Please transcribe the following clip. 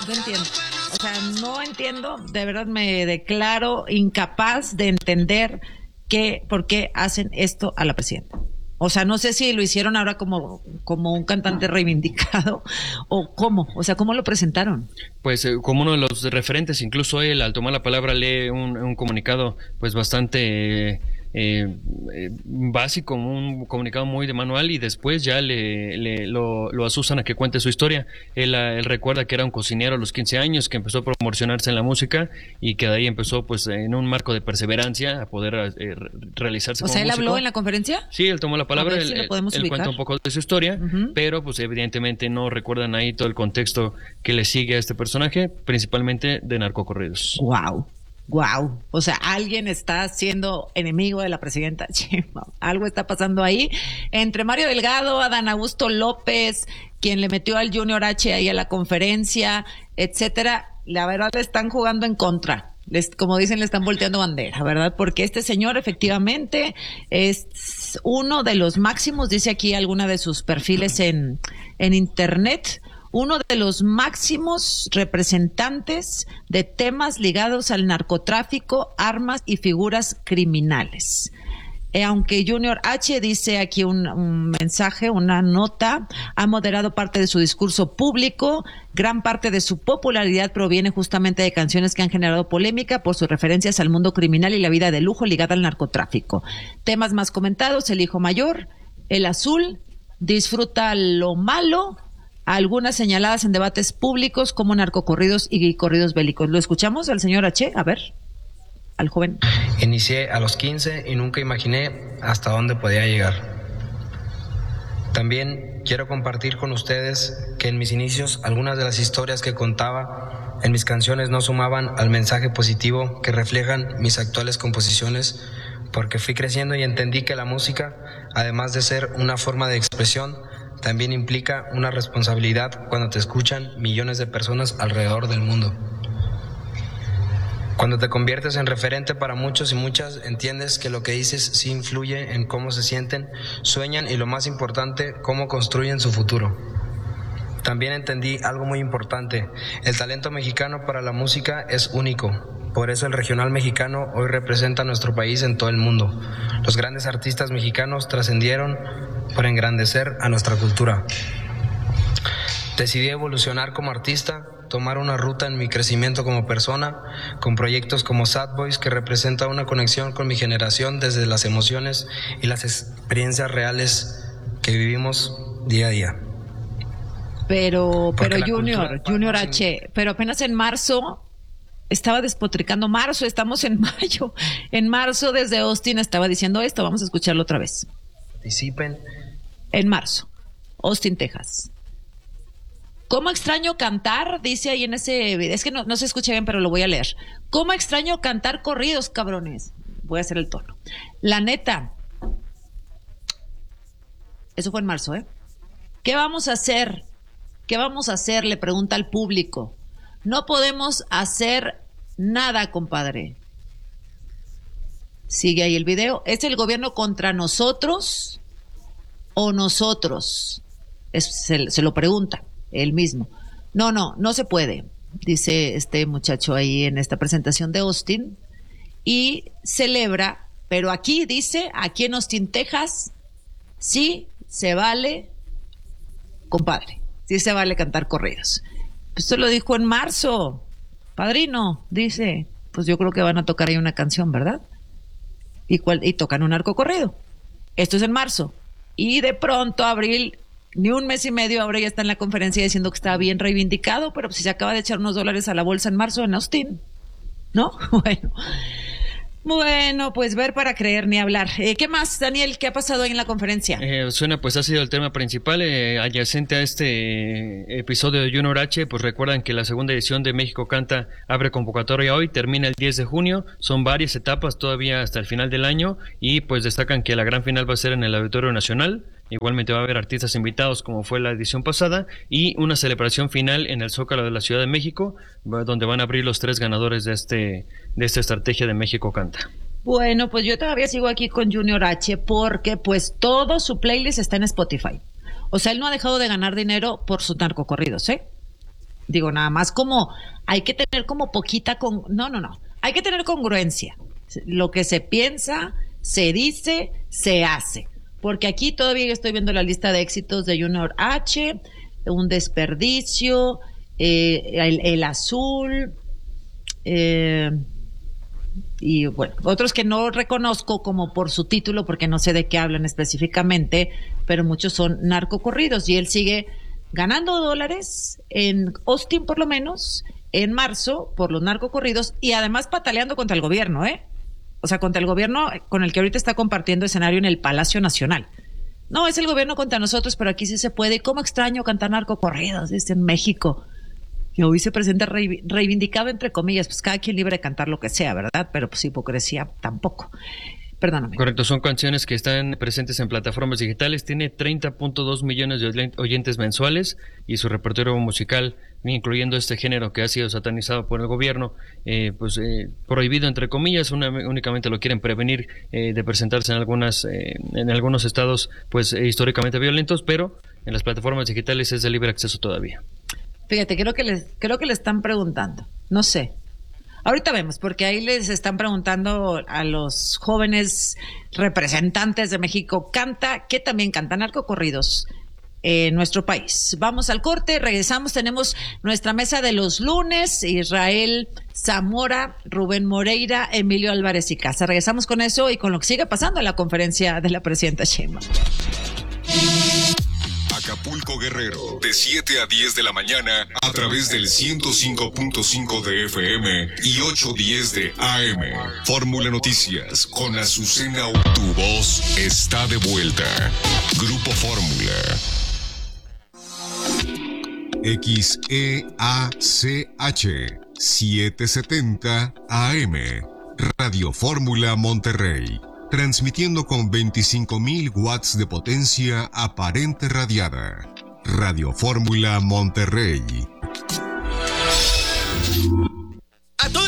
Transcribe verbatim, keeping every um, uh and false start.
no entiendo. O sea, no entiendo, de verdad me declaro incapaz de entender que, por qué hacen esto a la presidenta. O sea, no sé si lo hicieron ahora como, como un cantante reivindicado o cómo, o sea, ¿cómo lo presentaron? Pues eh, como uno de los referentes, incluso él al tomar la palabra lee un, un comunicado pues bastante... Eh, Eh, eh, básico, un comunicado muy de manual, y después ya le, le lo, lo asusan a que cuente su historia. Él, él recuerda que era un cocinero a los quince años, que empezó a promocionarse en la música y que de ahí empezó pues en un marco de perseverancia a poder eh, realizarse o como sea, ¿él músico. habló en la conferencia? Sí, él tomó la palabra, si él, él cuenta un poco de su historia, uh-huh. pero pues evidentemente no recuerdan ahí todo el contexto que le sigue a este personaje, principalmente de narcocorridos. Wow. Wow, o sea, alguien está siendo enemigo de la presidenta. Algo está pasando ahí. Entre Mario Delgado, Adán Augusto López, quien le metió al Junior H ahí a la conferencia, etcétera, la verdad le están jugando en contra. Les, como dicen, le están volteando bandera, ¿verdad? Porque este señor efectivamente es uno de los máximos, dice aquí alguna de sus perfiles en, en internet, uno de los máximos representantes de temas ligados al narcotráfico, armas y figuras criminales. Eh, aunque Junior H dice aquí un, un mensaje, una nota, ha moderado parte de su discurso público, gran parte de su popularidad proviene justamente de canciones que han generado polémica por sus referencias al mundo criminal y la vida de lujo ligada al narcotráfico. Temas más comentados: el hijo mayor, el azul, disfruta lo malo, algunas señaladas en debates públicos como narcocorridos y corridos bélicos. ¿Lo escuchamos al señor H? A ver, al joven. Inicié a los quince y nunca imaginé hasta dónde podía llegar. También quiero compartir con ustedes que en mis inicios algunas de las historias que contaba en mis canciones no sumaban al mensaje positivo que reflejan mis actuales composiciones, porque fui creciendo y entendí que la música, además de ser una forma de expresión, también implica una responsabilidad cuando te escuchan millones de personas alrededor del mundo. Cuando te conviertes en referente para muchos y muchas, entiendes que lo que dices sí influye en cómo se sienten, sueñan y, lo más importante, cómo construyen su futuro. También entendí algo muy importante: el talento mexicano para la música es único. Por eso el regional mexicano hoy representa a nuestro país en todo el mundo. Los grandes artistas mexicanos trascendieron por engrandecer a nuestra cultura. Decidí evolucionar como artista, tomar una ruta en mi crecimiento como persona, con proyectos como Sad Boys, que representa una conexión con mi generación desde las emociones y las experiencias reales que vivimos día a día. Pero, pero Junior, Junior H, pero apenas en marzo estaba despotricando. Marzo, estamos en mayo. En marzo desde Austin estaba diciendo esto. Vamos a escucharlo otra vez. Participen. En marzo, Austin, Texas. ¿Cómo extraño cantar? Dice ahí en ese video. Es que no, no se escucha bien, pero lo voy a leer. ¿Cómo extraño cantar corridos, cabrones? Voy a hacer el tono. La neta. Eso fue en marzo, ¿eh? ¿Qué vamos a hacer? ¿Qué vamos a hacer? Le pregunta al público. No podemos hacer nada, compadre. Sigue ahí el video. ¿Es el gobierno contra nosotros o nosotros? Es, se, se lo pregunta él mismo. No, no, no se puede, dice este muchacho ahí en esta presentación de Austin, y celebra, pero aquí dice, aquí en Austin, Texas, sí se vale, compadre, sí se vale cantar corridos. Esto lo dijo en marzo, padrino, dice, pues yo creo que van a tocar ahí una canción, ¿verdad? Y, cual, y tocan un arco corrido. Esto es en marzo. Y de pronto, abril, ni un mes y medio, ahora ya está en la conferencia diciendo que está bien reivindicado, pero si se acaba de echar unos dólares a la bolsa en marzo en Austin, ¿no? Bueno, bueno, pues ver para creer, ni hablar. Eh, ¿Qué más, Daniel? ¿Qué ha pasado ahí en la conferencia? Eh, suena, pues ha sido el tema principal, eh, adyacente a este episodio de Junior H. Pues recuerdan que la segunda edición de México Canta abre convocatoria hoy, termina el diez de junio, son varias etapas todavía hasta el final del año, y pues destacan que la gran final va a ser en el Auditorio Nacional. Igualmente va a haber artistas invitados como fue la edición pasada, y una celebración final en el Zócalo de la Ciudad de México, donde van a abrir los tres ganadores de este de esta estrategia de México Canta. Bueno, pues yo todavía sigo aquí con Junior H porque pues todo su playlist está en Spotify. O sea, él no ha dejado de ganar dinero por sus narcocorridos, ¿eh? Digo, nada más como hay que tener como poquita con... No, no, no. Hay que tener congruencia. Lo que se piensa, se dice, se hace. Porque aquí todavía estoy viendo la lista de éxitos de Junior H, un desperdicio, eh, el, el azul, eh, y bueno, otros que no reconozco como por su título, porque no sé de qué hablan específicamente, pero muchos son narcocorridos, y él sigue ganando dólares en Austin, por lo menos, en marzo, por los narcocorridos, y además pataleando contra el gobierno, ¿eh? O sea, contra el gobierno con el que ahorita está compartiendo escenario en el Palacio Nacional. No, es el gobierno contra nosotros, pero aquí sí se puede. ¿Y cómo extraño cantar narcocorridos? Dice en México. Y hoy se presenta reivindicado, entre comillas, pues cada quien libre de cantar lo que sea, ¿verdad? Pero pues hipocresía tampoco. Perdóname. Correcto, son canciones que están presentes en plataformas digitales. Tiene treinta punto dos millones de oyentes mensuales y su repertorio musical, incluyendo este género que ha sido satanizado por el gobierno, eh, pues eh, prohibido entre comillas, una, únicamente lo quieren prevenir eh, de presentarse en algunas eh, en algunos estados pues eh, históricamente violentos, pero en las plataformas digitales es de libre acceso todavía. Fíjate, creo que les creo que le están preguntando, no sé. Ahorita vemos, porque ahí les están preguntando a los jóvenes representantes de México, canta, que también cantan narcocorridos en nuestro país. Vamos al corte, regresamos, tenemos nuestra mesa de los lunes, Israel Zamora, Rubén Moreira, Emilio Álvarez y Casa. Regresamos con eso y con lo que sigue pasando en la conferencia de la presidenta Sheinbaum. Acapulco Guerrero, de siete a diez de la mañana a través del ciento cinco punto cinco de F M y ochocientos diez de A M. Fórmula Noticias con Azucena. Tu voz está de vuelta. Grupo Fórmula. X E A C H setecientos setenta A M. Radio Fórmula Monterrey. Transmitiendo con veinticinco mil watts de potencia aparente radiada. Radio Fórmula Monterrey.